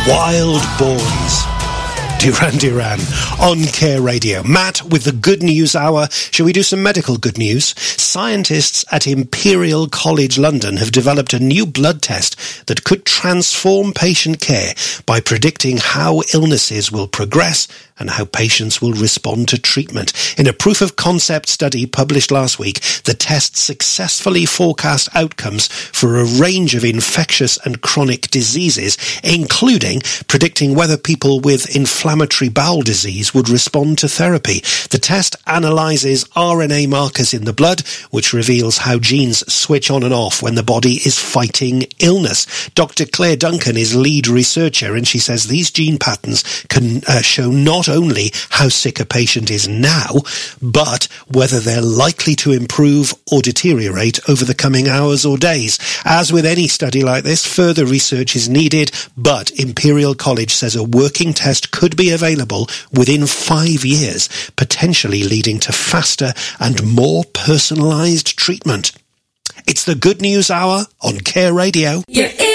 Wild Boys. Duran Duran on Care Radio. Matt with the Good News Hour. Shall we do some medical good news? Scientists at Imperial College London have developed a new blood test that could transform patient care by predicting how illnesses will progress and how patients will respond to treatment. In a proof-of-concept study published last week, the test successfully forecast outcomes for a range of infectious and chronic diseases, including predicting whether people with inflammatory bowel disease would respond to therapy. The test analyses RNA markers in the blood, which reveals how genes switch on and off when the body is fighting illness. Dr. Claire Duncan is lead researcher, and she says these gene patterns can show not only how sick a patient is now, but whether they're likely to improve or deteriorate over the coming hours or days. As with any study like this, further research is needed, but Imperial College says a working test could be available within 5 years, potentially leading to faster and more personalised treatment. It's the Good News Hour on Care Radio. You're